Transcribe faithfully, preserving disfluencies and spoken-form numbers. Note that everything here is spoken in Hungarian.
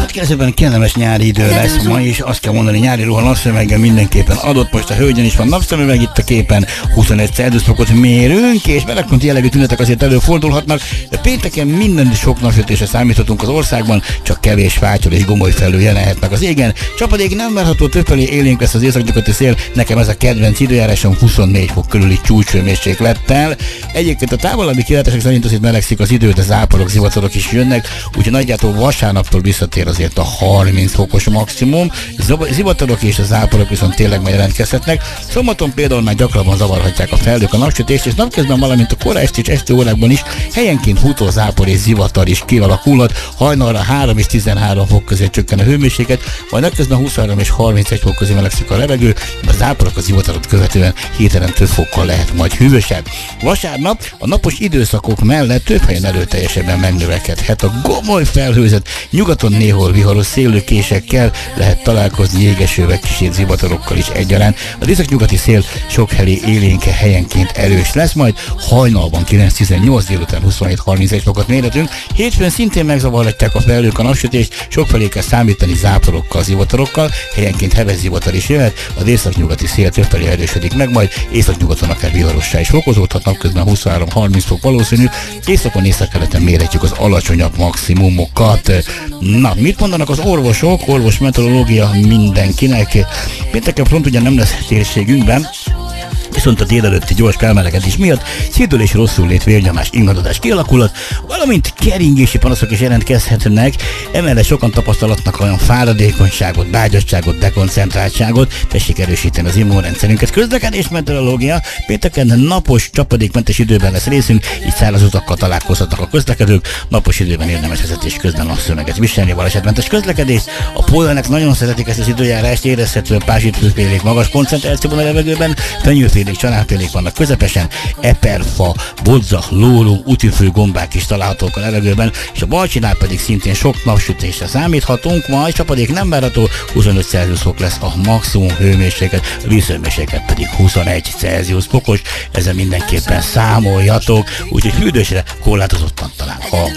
Következőben kellemes nyári idő lesz ma is, azt kell mondani, nyári ruha napszemüveggel mindenképpen adott. Most a hölgyen is van napszemüveg, itt a képen huszonegy Celsius fokot mérünk, és melegkonti jellegű tünetek azért előfordulhatnak, de pénteken minden sok napsütésre számíthatunk az országban, csak kevés fátyol és gomoly felhő jelenhet meg az égen. Csapadék nem várható, többfelé élénk lesz az északnyugati szél, nekem ez a kedvenc időjárásom huszonnégy fok körüli csúcshőmérséklettel. Egyébként a távolabbi kilátások szerint azért melegszik az idő, de záporok, zivatarok is jönnek, úgyhogy nagyjából vasárnaptól visszatér azért a harminc fokos maximum, zivatarok és a záporok viszont tényleg majd jelentkezhetnek. Szombaton például már gyakrabban zavarhatják a felhők a napsütést, és napközben, valamint a kora esti és esti órákban is helyenként hútó zápor és zivatar is kialakulhat. Hajnalra három és tizenhárom fok közé csökken a hőmérséklet, majd napközben huszonhárom és harmincegy fok közé melegszik a levegő, de a záporok a zivatarot követően hirtelen több fokkal lehet majd hűvösebb. Vasárnap a napos időszakok mellett több helyen erőteljesebben megnövekedhet a gomoly felhőzet, nyugaton néhol viharos szélőkésekkel lehet találkozni, jégesővel, kísért zivatarokkal is egyaránt. Az északnyugati szél sok helyi élénke helyenként erős lesz, majd hajnalban kilenc tizennyolc, délután huszonhét harmincegy fokot mérhetünk. Hétfőn szintén megzavarhatják a felhők a napsütést, sokfelé kell számítani záporokkal, zivatarokkal, helyenként heves zivatar is jöhet, az északnyugati szél többfelé erősödik meg, majd északnyugaton akár viharossá is fokozódhat, napközben huszonhárom harminc fok valószínű, északon északkeleten mérhetjük az alacsonyabb maximumokat. Na, mit mondanak az orvosok, orvos meteorológia mindenkinek? Pénteken front ugye nem lesz térségünkben, viszont a délelőtti gyors felmelegedés miatt szédülés, rosszul-lét, vérnyomás, ingadozás kialakulhat, valamint keringési panaszok is jelentkezhetnek. Emellett sokan tapasztalatnak olyan fáradékonyságot, bágyadottságot, dekoncentráltságot, tessék erősíteni az immunrendszerünket. Közlekedés meteorológia, pénteken napos, csapadékmentes időben lesz részünk, így száraz utakkal találkozhatnak a közlekedők, napos időben érdemes vezetés közben napszöveget viselni, balesetmentes közlekedés. A pollenek nagyon szeretik ezt az időjárást, érezhetően pázsitfőfélék magas koncentrációban a levegőben, fenyőfélék, csanálfélék vannak közepesen, eperfa, bodzak, lóló, útifő gombák is találhatók a levegőben, és a Balcsinál pedig szintén sok napsütésre számíthatunk, majd csapadék nem várható, huszonöt Celsius fok lesz a maximum hőmérséklet, a vízhőmérséklet pedig huszonegy Celsius fokos, ezzel mindenképpen számoljatok, úgyhogy fürdősre korlátozottan talán, ha